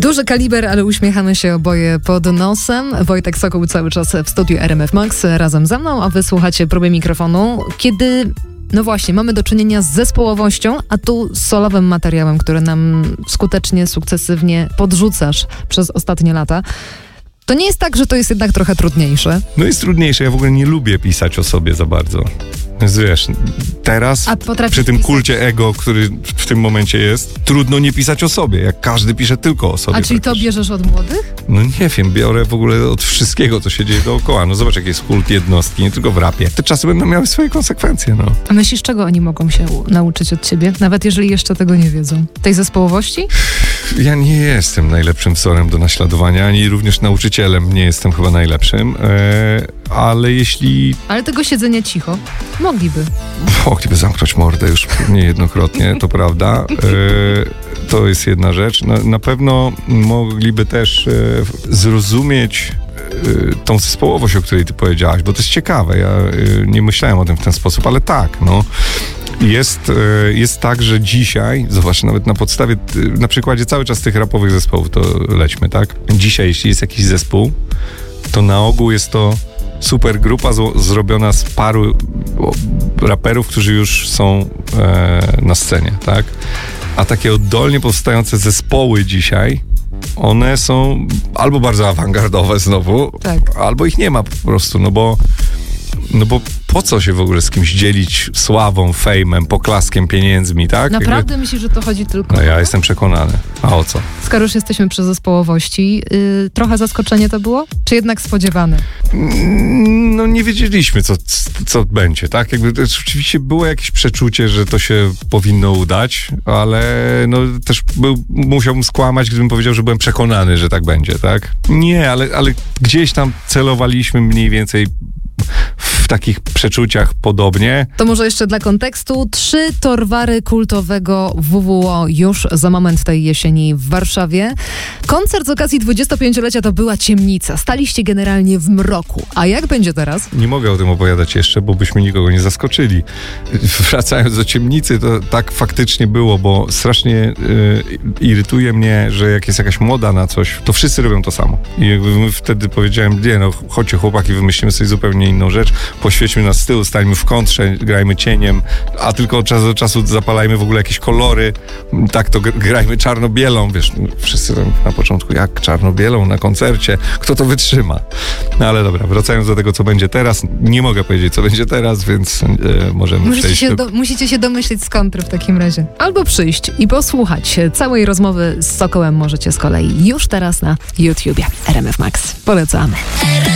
Duży kaliber, ale uśmiechamy się oboje pod nosem. Wojtek Sokół cały czas w studiu RMF Max razem ze mną, a wy słuchacie próby mikrofonu, kiedy, no właśnie, mamy do czynienia z zespołowością, a tu z solowym materiałem, który nam skutecznie, sukcesywnie podrzucasz przez ostatnie lata. To nie jest tak, że to jest jednak trochę trudniejsze? No jest trudniejsze, ja w ogóle nie lubię pisać o sobie za bardzo. Więc wiesz, teraz przy tym kulcie ego, który w tym momencie jest, trudno nie pisać o sobie, jak każdy pisze tylko o sobie. A czyli to bierzesz od młodych? No nie wiem, biorę w ogóle od wszystkiego, co się dzieje dookoła. No zobacz, jaki jest kult jednostki, nie tylko w rapie. Te czasy będą miały swoje konsekwencje, no. A myślisz, czego oni mogą się nauczyć od ciebie? Nawet jeżeli jeszcze tego nie wiedzą. Tej zespołowości? Ja nie jestem najlepszym wzorem do naśladowania, ani również nauczycielem nie jestem chyba najlepszym, ale jeśli... Ale tego siedzenia cicho mogliby. Mogliby zamknąć mordę już niejednokrotnie, to prawda. To jest jedna rzecz. Na pewno mogliby też zrozumieć tą zespołowość, o której ty powiedziałaś, bo to jest ciekawe. Ja nie myślałem o tym w ten sposób, ale tak, no. Jest tak, że dzisiaj, zobacz, nawet na podstawie, na przykładzie cały czas tych rapowych zespołów, to lećmy, tak? Dzisiaj, jeśli jest jakiś zespół, to na ogół jest to super grupa zrobiona z paru raperów, którzy już są na scenie, tak? A takie oddolnie powstające zespoły dzisiaj, one są albo bardzo awangardowe znowu, tak, albo ich nie ma po prostu, no bo po co się w ogóle z kimś dzielić sławą, fejmem, poklaskiem, pieniędzmi, tak? Naprawdę myślisz, że to chodzi tylko No ja jestem przekonany. A o co? Skoro już jesteśmy przy zespołowości, trochę zaskoczenie to było? Czy jednak spodziewane? No nie wiedzieliśmy, co będzie, tak? Jakby to oczywiście było jakieś przeczucie, że to się powinno udać, ale no też musiałbym skłamać, gdybym powiedział, że byłem przekonany, że tak będzie, tak? Nie, ale gdzieś tam celowaliśmy mniej więcej w takich przeczuciach podobnie. To może jeszcze dla kontekstu. 3 torwary kultowego WWO już za moment tej jesieni w Warszawie. Koncert z okazji 25-lecia to była ciemnica. Staliście generalnie w mroku. A jak będzie teraz? Nie mogę o tym opowiadać jeszcze, bo byśmy nikogo nie zaskoczyli. Wracając do ciemnicy, to tak faktycznie było, bo strasznie irytuje mnie, że jak jest jakaś moda na coś, to wszyscy robią to samo. I jakby wtedy powiedziałem, nie no, chodźcie chłopaki, wymyślimy sobie zupełnie inną rzecz, poświećmy nas z tyłu, stańmy w kontrze, grajmy cieniem, a tylko od czasu do czasu zapalajmy w ogóle jakieś kolory, tak to grajmy czarno-bielą, wiesz, wszyscy tam na początku, jak czarno-bielą na koncercie, kto to wytrzyma? No ale dobra, wracając do tego, co będzie teraz, nie mogę powiedzieć, co będzie teraz, więc możemy przejść. Musicie się domyślić z kontry w takim razie. Albo przyjść i posłuchać całej rozmowy z Sokołem możecie z kolei już teraz na YouTubie RMF Max. Polecamy.